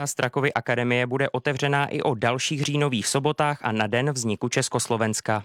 Strakovy akademie bude otevřená i o dalších říjnových sobotách a na den vzniku Československa.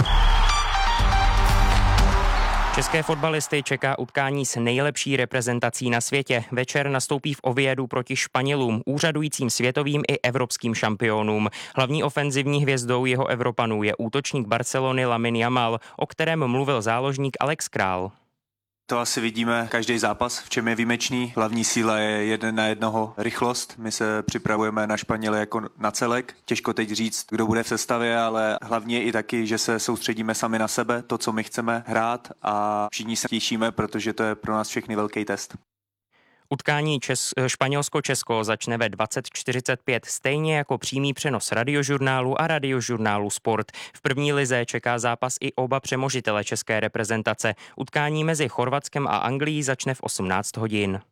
České fotbalisty čeká utkání s nejlepší reprezentací na světě. Večer nastoupí v Oviedu proti Španělům, úřadujícím světovým i evropským šampionům. Hlavní ofenzivní hvězdou jeho Evropanů je útočník Barcelony Lamine Yamal, o kterém mluvil záložník Alex Král. To asi vidíme každý zápas, v čem je výjimečný. Hlavní síla je 1:1 rychlost. My se připravujeme na Španěly jako na celek. Těžko teď říct, kdo bude v sestavě, ale hlavně je i taky, že se soustředíme sami na sebe, to, co my chceme hrát a všichni se těšíme, protože to je pro nás všechny velký test. Utkání Španělsko-Česko začne ve 20:45, stejně jako přímý přenos Radiožurnálu a Radiožurnálu Sport. V první lize čeká zápas i oba přemožitele české reprezentace. Utkání mezi Chorvatskem a Anglií začne v 18 hodin.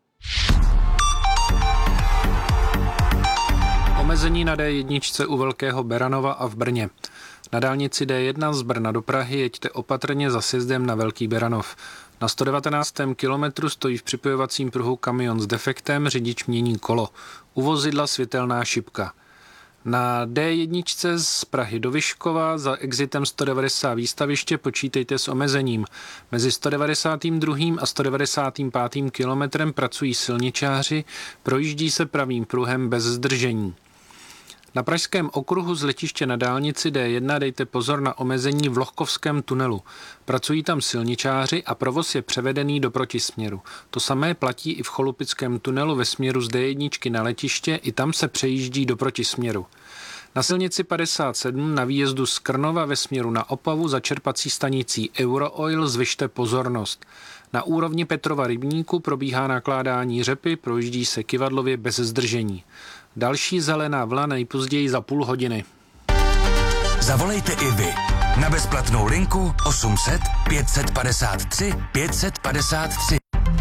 Omezení na D1 u Velkého Beranova a v Brně. Na dálnici D1 z Brna do Prahy jeďte opatrně za sjezdem na Velký Beranov. Na 119. kilometru stojí v připojovacím pruhu kamion s defektem, řidič mění kolo. U vozidla světelná šipka. Na D1 z Prahy do Vyškova za exitem 190 výstaviště počítejte s omezením. Mezi 192. a 195. kilometrem pracují silničáři, projíždí se pravým pruhem bez zdržení. Na pražském okruhu z letiště na dálnici D1 dejte pozor na omezení v Lohkovském tunelu. Pracují tam silničáři a provoz je převedený do protisměru. To samé platí i v Cholupickém tunelu ve směru z D1 na letiště, i tam se přejíždí do protisměru. Na silnici 57 na výjezdu z Krnova ve směru na Opavu za čerpací stanicí Eurooil zvyšte pozornost. Na úrovni Petrova rybníku probíhá nakládání řepy, projíždí se kyvadlově bez zdržení. Další zelená vlna nejpozději za půl hodiny. Zavolejte i vy na bezplatnou linku 800 553 553.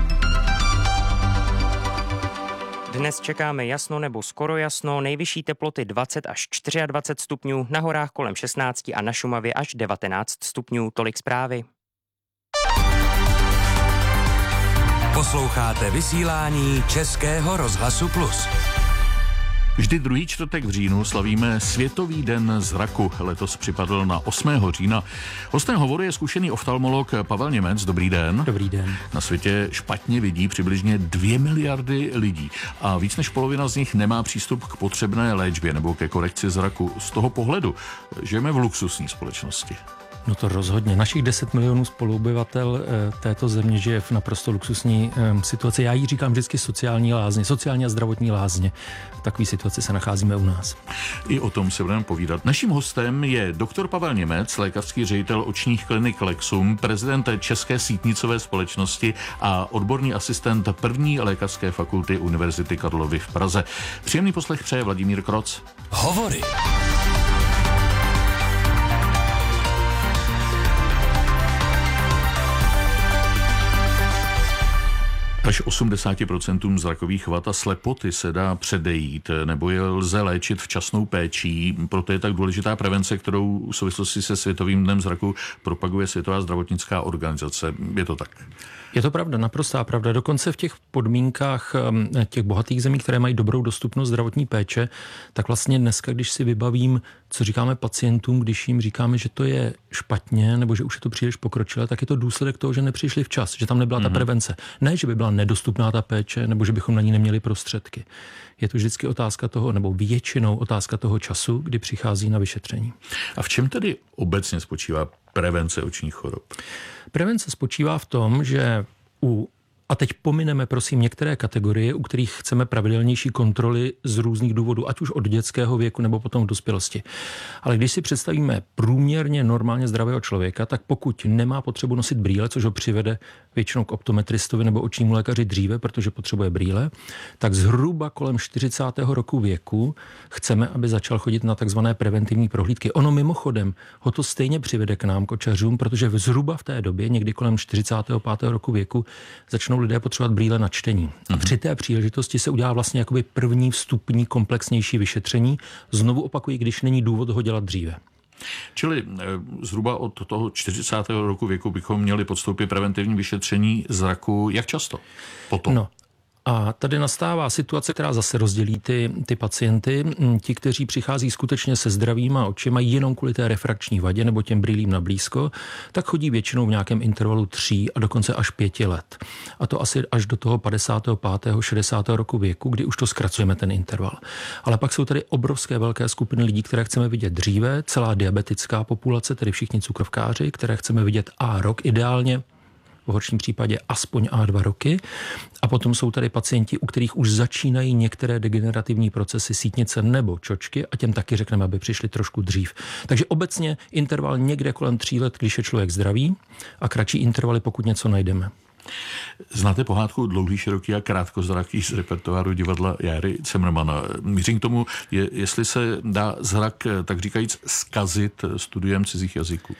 Dnes čekáme jasno nebo skoro jasno, nejvyšší teploty 20 až 24 stupňů, na horách kolem 16 a na Šumavě až 19 stupňů. Tolik zprávy. Posloucháte vysílání Českého rozhlasu Plus. Vždy druhý čtvrtek v říjnu slavíme Světový den zraku. Letos připadl na 8. října. Hostem hovoru je zkušený oftalmolog Pavel Němec. Dobrý den. Dobrý den. Na světě špatně vidí přibližně 2 miliardy lidí a víc než polovina z nich nemá přístup k potřebné léčbě nebo ke korekci zraku. Z toho pohledu žijeme v luxusní společnosti. No to rozhodně. Našich 10 milionů spoluobyvatel této země žije v naprosto luxusní situaci. Já jí říkám vždycky sociální lázně, sociální a zdravotní lázně. V takové situaci se nacházíme u nás. I o tom se budeme povídat. Naším hostem je doktor Pavel Němec, lékařský ředitel očních klinik Lexum, prezident České sítnicové společnosti a odborný asistent první lékařské fakulty Univerzity Karlovy v Praze. Příjemný poslech přeje Vladimír Kroc. Hovory. Až 80% zrakových vad a slepoty se dá předejít nebo je lze léčit včasnou péčí. Proto je tak důležitá prevence, kterou v souvislosti se Světovým dnem zraku propaguje Světová zdravotnická organizace. Je to tak? Je to pravda, naprostá pravda. Dokonce v těch podmínkách těch bohatých zemí, které mají dobrou dostupnost zdravotní péče, tak vlastně dneska, když si vybavím, co říkáme pacientům, když jim říkáme, že to je špatně nebo že už je to příliš pokročilé, tak je to důsledek toho, že nepřišli včas, že tam nebyla ta prevence. Ne, že by byla nedostupná ta péče nebo že bychom na ní neměli prostředky. Je to vždycky otázka toho, nebo většinou otázka toho času, kdy přichází na vyšetření. A v čem tedy obecně spočívá prevence očních chorob? Prevence spočívá v tom, že a teď pomineme prosím některé kategorie, u kterých chceme pravidelnější kontroly z různých důvodů, ať už od dětského věku nebo potom v dospělosti. Ale když si představíme průměrně normálně zdravého člověka, tak pokud nemá potřebu nosit brýle, což ho přivede většinou k optometristovi nebo očnímu lékaři dříve, protože potřebuje brýle, tak zhruba kolem 40. roku věku chceme, aby začal chodit na takzvané preventivní prohlídky. Ono mimochodem ho to stejně přivede k nám, k očařům, protože zhruba v té době, někdy kolem 45. roku věku, začnou lidé potřebovat brýle na čtení. A při té příležitosti se udělá vlastně jakoby první vstupní komplexnější vyšetření. Znovu opakuji, když není důvod ho dělat dříve. Čili zhruba od toho 40. roku věku bychom měli podstoupit preventivní vyšetření zraku. Jak často potom? No, A tady nastává situace, která zase rozdělí ty pacienty. Ti, kteří přichází skutečně se zdravýma očima jenom kvůli té refrakční vadě nebo těm brýlím na blízko, tak chodí většinou v nějakém intervalu 3 a dokonce až 5 let. A to asi až do toho 55. 60. roku věku, kdy už to zkracujeme ten interval. Ale pak jsou tady obrovské velké skupiny lidí, které chceme vidět dříve, celá diabetická populace, tedy všichni cukrovkáři, které chceme vidět rok ideálně, v horším případě aspoň 2 roky. A potom jsou tady pacienti, u kterých už začínají některé degenerativní procesy sítnice nebo čočky a těm taky řekneme, aby přišli trošku dřív. Takže obecně interval někde kolem 3 let, když je člověk zdravý, a kratší intervaly, pokud něco najdeme. Znáte pohádku Dlouhý, široký a krátkozraký z repertoáru divadla Járy Cimrmana. Mířím k tomu, jestli se dá zrak, tak říkajíc, zkazit studiem cizích jazyků.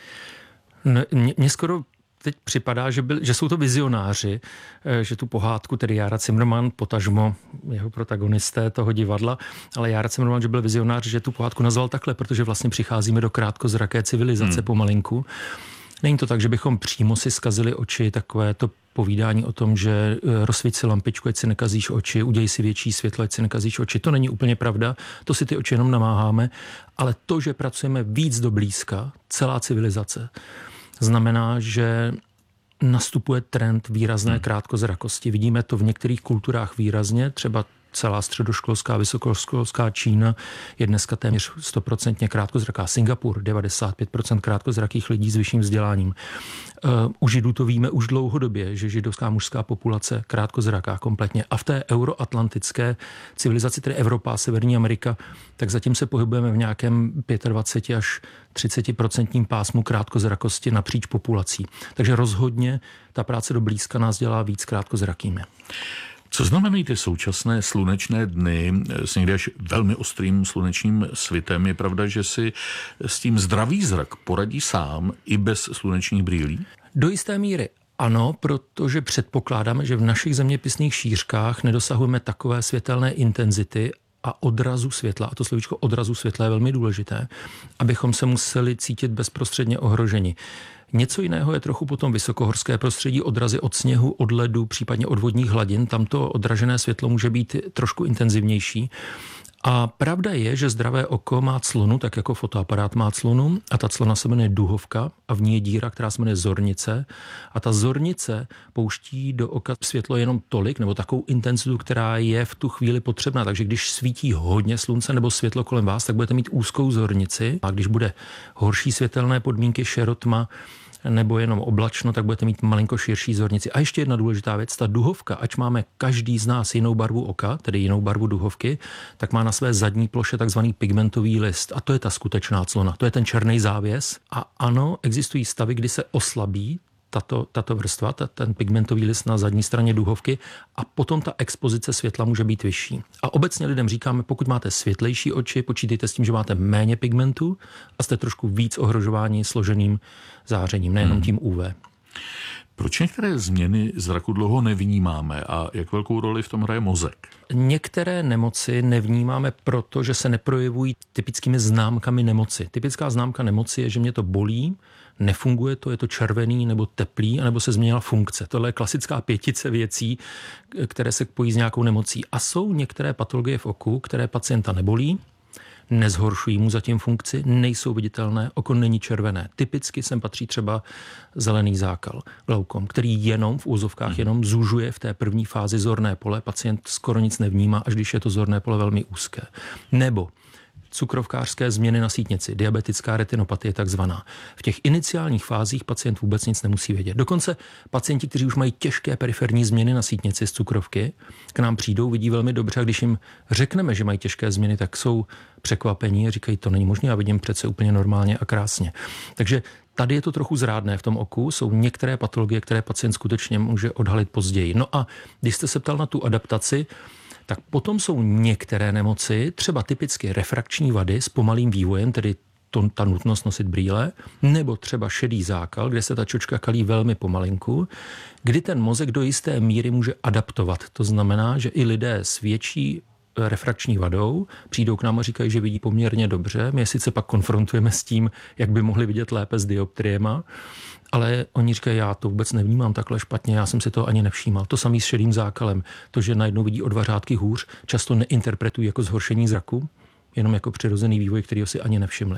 Mně skoro teď připadá, že jsou to vizionáři, že tu pohádku, tedy Jára Cimrman, potažmo jeho protagonisté toho divadla, ale Jára Cimrman, že byl vizionář, že tu pohádku nazval takhle, protože vlastně přicházíme do krátkozraké civilizace pomalinku. Není to tak, že bychom přímo si zkazili oči, takové to povídání o tom, že rozsvíť si lampičku, ať si nekazíš oči, uděj si větší světlo, ať si nekazíš oči. To není úplně pravda, to si ty oči jenom namáháme, ale to, že pracujeme víc do blízka, celá civilizace, znamená, že nastupuje trend výrazné krátkozrakosti. Vidíme to v některých kulturách výrazně, třeba celá středoškolská, vysokoškolská Čína je dneska téměř 100% krátkozraká. Singapur, 95% krátkozrakých lidí s vyšším vzděláním. U Židů to víme už dlouhodobě, že židovská mužská populace krátkozraká kompletně. A v té euroatlantické civilizaci, tedy Evropa a Severní Amerika, tak zatím se pohybujeme v nějakém 25 až 30% pásmu krátkozrakosti napříč populací. Takže rozhodně ta práce do blízka nás dělá víc krátkozrakými. Co znamenají ty současné slunečné dny s někdy až velmi ostrým slunečním svitem? Je pravda, že si s tím zdravý zrak poradí sám i bez slunečních brýlí? Do jisté míry ano, protože předpokládáme, že v našich zeměpisných šířkách nedosahujeme takové světelné intenzity a odrazu světla, a to slovíčko odrazu světla je velmi důležité, abychom se museli cítit bezprostředně ohroženi. Něco jiného je trochu potom vysokohorské prostředí, odrazy od sněhu, od ledu, případně od vodních hladin. Tam to odražené světlo může být trošku intenzivnější. A pravda je, že zdravé oko má clonu, tak jako fotoaparát má clonu, a ta clona se jmenuje duhovka a v ní je díra, která se jmenuje zornice. A ta zornice pouští do oka světlo jenom tolik, nebo takovou intenzitu, která je v tu chvíli potřebná. Takže když svítí hodně slunce nebo světlo kolem vás, tak budete mít úzkou zornici. A když bude horší světelné podmínky, šerotma, nebo jenom oblačno, tak budete mít malinko širší zornici. A ještě jedna důležitá věc, ta duhovka, ač máme každý z nás jinou barvu oka, tedy jinou barvu duhovky, tak má na své zadní ploše takzvaný pigmentový list. A to je ta skutečná clona, to je ten černý závěs. A ano, existují stavy, kdy se oslabí tato vrstva, ten pigmentový list na zadní straně duhovky a potom ta expozice světla může být vyšší. A obecně lidem říkáme, pokud máte světlejší oči, počítejte s tím, že máte méně pigmentu a jste trošku víc ohrožováni složeným zářením, nejenom tím UV. Proč některé změny zraku dlouho nevnímáme a jak velkou roli v tom hraje mozek? Některé nemoci nevnímáme, protože se neprojevují typickými známkami nemoci. Typická známka nemoci je, že mě to bolí, nefunguje to, je to červený nebo teplý, anebo se změnila funkce. Tohle je klasická 5 věcí, které se pojí s nějakou nemocí. A jsou některé patologie v oku, které pacienta nebolí, nezhoršují mu zatím funkci, nejsou viditelné, oko není červené. Typicky sem patří třeba zelený zákal, glaukom, který jenom v úzovkách jenom zužuje v té první fázi zorné pole. Pacient skoro nic nevnímá, až když je to zorné pole velmi úzké. Nebo cukrovkářské změny na sítnici, diabetická retinopatie takzvaná. V těch iniciálních fázích pacient vůbec nic nemusí vědět. Dokonce pacienti, kteří už mají těžké periferní změny na sítnici z cukrovky, k nám přijdou, vidí velmi dobře a když jim řekneme, že mají těžké změny, tak jsou překvapení a říkají, to není možné, já vidím přece úplně normálně a krásně. Takže tady je to trochu zrádné v tom oku, jsou některé patologie, které pacient skutečně může odhalit později. No a když jste se ptal na tu adaptaci, tak potom jsou některé nemoci, třeba typicky refrakční vady s pomalým vývojem, tedy ta nutnost nosit brýle, nebo třeba šedý zákal, kde se ta čočka kalí velmi pomalinku, kdy ten mozek do jisté míry může adaptovat. To znamená, že i lidé s větší refrakční vadou, přijdou k nám a říkají, že vidí poměrně dobře. My je sice pak konfrontujeme s tím, jak by mohli vidět lépe s dioptriema, ale oni říkají, já to vůbec nevnímám takhle špatně, já jsem si to ani nevšímal. To samý s šedým zákalem. To, že najednou vidí o 2 řádky hůř, často neinterpretují jako zhoršení zraku, jenom jako přirozený vývoj, kterýho si ani nevšimli.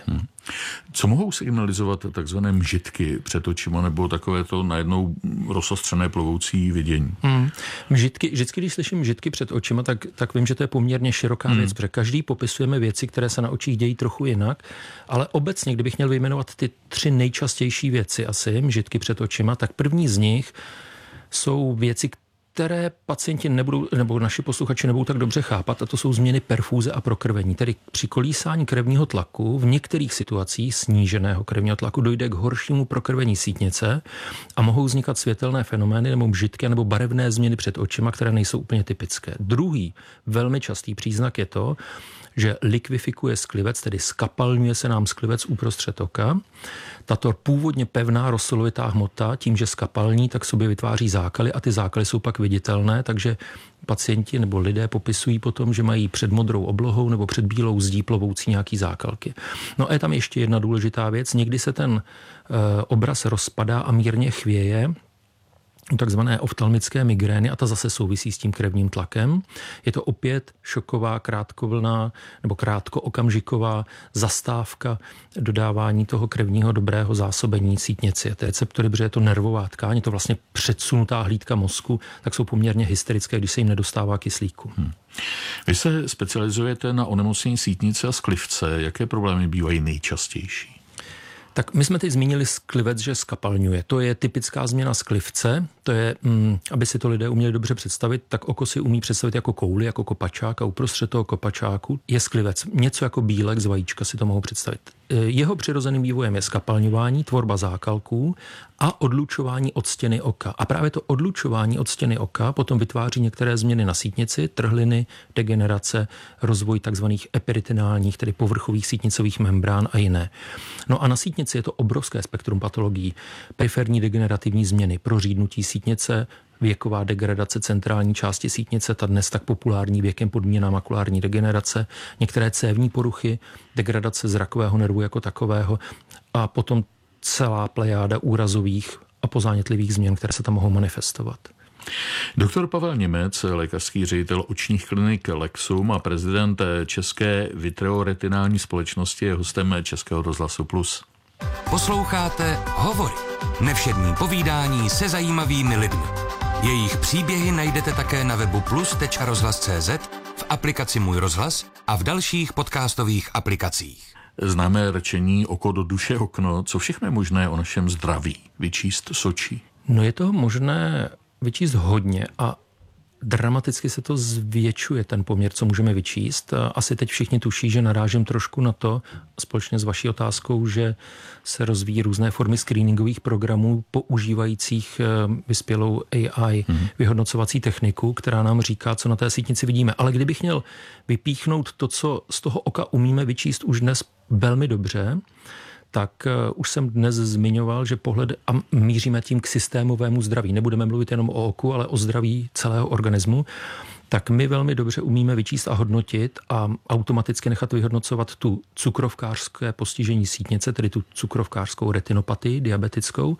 Co mohou signalizovat takzvané mžitky před očima nebo takové to najednou rozostřené plovoucí vidění? Mžitky, vždycky, když slyším mžitky před očima, tak vím, že to je poměrně široká věc, protože každý popisujeme věci, které se na očích dějí trochu jinak, ale obecně, kdybych měl vyjmenovat ty 3 nejčastější věci asi, mžitky před očima, tak první z nich jsou věci, které pacienti nebudou, nebo naši posluchači nebudou tak dobře chápat, a to jsou změny perfúze a prokrvení. Tedy při kolísání krevního tlaku v některých situacích sníženého krevního tlaku dojde k horšímu prokrvení sítnice a mohou vznikat světelné fenomény nebo mžitky nebo barevné změny před očima, které nejsou úplně typické. Druhý velmi častý příznak je to, že likvifikuje sklivec, tedy skapalňuje se nám sklivec uprostřed oka. Tato původně pevná rozsolovitá hmota, tím, že skapalní, tak sobě vytváří zákaly a ty zákaly jsou pak viditelné, takže pacienti nebo lidé popisují potom, že mají před modrou oblohou nebo před bílou zdí plovoucí nějaký zákalky. No a je tam ještě jedna důležitá věc. Někdy se ten obraz rozpadá a mírně chvěje, takzvané oftalmické migrény, a ta zase souvisí s tím krevním tlakem. Je to opět šoková, krátkovlná nebo krátkookamžiková zastávka dodávání toho krevního dobrého zásobení sítnici. A ty receptory, protože je to nervová tkáň, je to vlastně předsunutá hlídka mozku, tak jsou poměrně hysterické, když se jim nedostává kyslíku. Vy se specializujete na onemocnění sítnice a sklivce. Jaké problémy bývají nejčastější? Tak my jsme teď zmínili sklivec, že skapalňuje. To je typická změna sklivce. To je, aby si to lidé uměli dobře představit, tak oko si umí představit jako kouli, jako kopačák a uprostřed toho kopačáku je sklivec. Něco jako bílek z vajíčka si to mohou představit. Jeho přirozeným vývojem je skapalňování, tvorba zákalků a odlučování od stěny oka. A právě to odlučování od stěny oka potom vytváří některé změny na sítnici, trhliny, degenerace, rozvoj takzvaných eperitinálních, tedy povrchových sítnicových membrán a jiné. No a na sítnici je to obrovské spektrum patologií. Periferní degenerativní změny, prořídnutí sítnice, věková degradace centrální části sítnice, ta dnes tak populární věkem podmíněná makulární degenerace, některé cévní poruchy, degradace zrakového nervu jako takového a potom celá plejáda úrazových a pozánětlivých změn, které se tam mohou manifestovat. Doktor Pavel Němec, lékařský ředitel očních klinik Lexum a prezident České vitreoretinální společnosti, je hostem Českého rozhlasu Plus. Posloucháte Hovory. Nevšední povídání se zajímavými lidmi. Jejich příběhy najdete také na webu plus.rozhlas.cz, v aplikaci Můj rozhlas a v dalších podcastových aplikacích. Známé rčení oko do duše okno. Co všechno je možné o našem zdraví vyčíst z očí? No je toho možné vyčíst hodně a dramaticky se to zvětšuje, ten poměr, co můžeme vyčíst. Asi teď všichni tuší, že narážím trošku na to, společně s vaší otázkou, že se rozvíjí různé formy screeningových programů používajících vyspělou AI vyhodnocovací techniku, která nám říká, co na té sítnici vidíme. Ale kdybych měl vypíchnout to, co z toho oka umíme vyčíst už dnes velmi dobře, tak už jsem dnes zmiňoval, že pohled a míříme tím k systémovému zdraví. Nebudeme mluvit jenom o oku, ale o zdraví celého organismu. Tak my velmi dobře umíme vyčíst a hodnotit a automaticky nechat vyhodnocovat tu cukrovkářské postižení sítnice, tedy tu cukrovkářskou retinopatii diabetickou.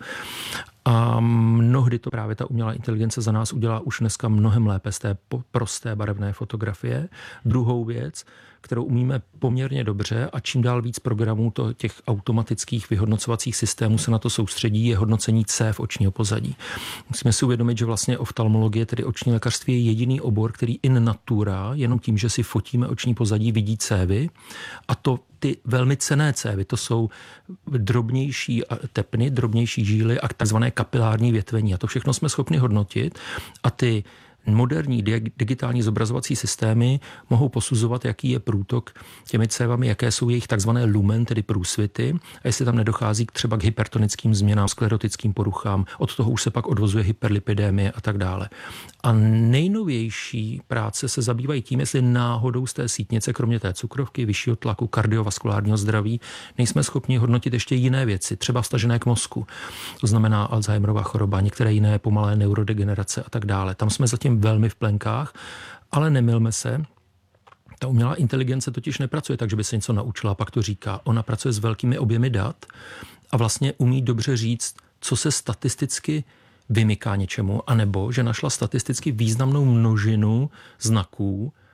A mnohdy to právě ta umělá inteligence za nás udělá už dneska mnohem lépe z té prosté barevné fotografie. Druhou věc, kterou umíme poměrně dobře a čím dál víc programů těch automatických vyhodnocovacích systémů se na to soustředí, je hodnocení cév očního pozadí. Musíme si uvědomit, že vlastně oftalmologie, tedy oční lékařství, je jediný obor, který in natura, jenom tím, že si fotíme oční pozadí, vidí cévy, a to ty velmi cenné cévy, to jsou drobnější tepny, drobnější žíly a takzvané kapilární větvení. A to všechno jsme schopni hodnotit a ty moderní digitální zobrazovací systémy mohou posuzovat, jaký je průtok těmi cévami, jaké jsou jejich takzvané lumen, tedy průsvity, a jestli tam nedochází třeba k hypertonickým změnám, sklerotickým poruchám. Od toho už se pak odvozuje hyperlipidémie a tak dále. A nejnovější práce se zabývají tím, jestli náhodou z té sítnice, kromě té cukrovky, vyššího tlaku, kardiovaskulárního zdraví, nejsme schopni hodnotit ještě jiné věci, třeba vztažené k mozku. To znamená Alzheimerova choroba, některé jiné pomalé neurodegenerace a tak dále. Tam jsme zatím velmi v plenkách, ale nemylme se. Ta umělá inteligence totiž nepracuje tak, že by se něco naučila a pak to říká. Ona pracuje s velkými objemy dat a vlastně umí dobře říct, co se statisticky vymyká něčemu, anebo že našla statisticky významnou množinu znaků,